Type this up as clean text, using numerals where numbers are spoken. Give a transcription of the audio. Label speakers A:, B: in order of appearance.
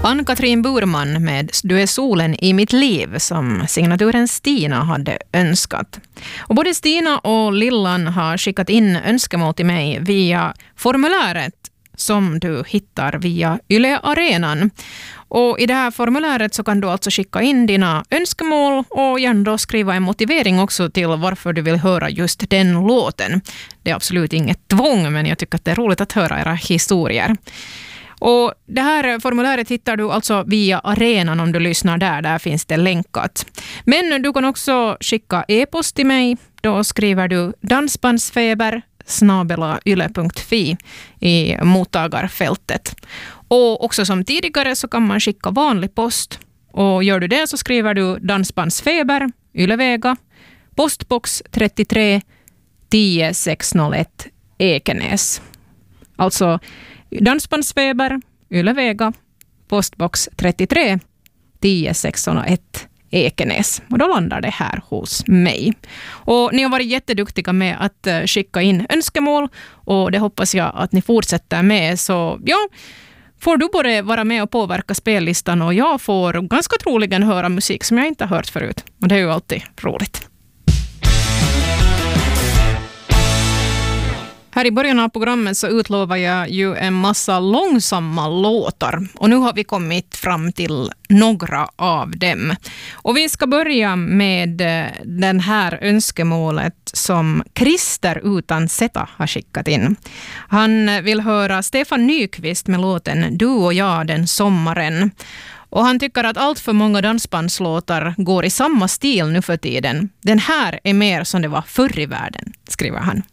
A: Ann-Katrin Burman med Du är solen i mitt liv som signaturen Stina hade önskat. Och både Stina och Lillan har skickat in önskemål till mig via formuläret som du hittar via Yle Arenan. Och i det här formuläret så kan du alltså skicka in dina önskemål och gärna då skriva en motivering också till varför du vill höra just den låten. Det är absolut inget tvång, men jag tycker att det är roligt att höra era historier. Och det här formuläret hittar du alltså via Arenan om du lyssnar där. Där finns det länkat. Men du kan också skicka e-post till mig. Då skriver du dansbandsfeber@yle.fi i mottagarfältet. Och också som tidigare så kan man skicka vanlig post. Och gör du det så skriver du Dansbandsfeber, Ylevega, postbox 33 10 601 Ekenäs. Alltså Dansbandsfeber, Ylevega, postbox 33 10 601 Ekenäs. Och då landar det här hos mig. Och ni har varit jätteduktiga med att skicka in önskemål och det hoppas jag att ni fortsätter med. Så ja, får du både vara med och påverka spellistan och jag får ganska troligen höra musik som jag inte har hört förut. Och det är ju alltid roligt. Här i början av programmet så utlovar jag ju en massa långsamma låtar. Och nu har vi kommit fram till några av dem. Och vi ska börja med den här önskemålet som Christer utan Z har skickat in. Han vill höra Stefan Nyqvist med låten Du och jag den sommaren. Och han tycker att allt för många dansbandslåtar går i samma stil nu för tiden. Den här är mer som det var förr i världen, skriver han.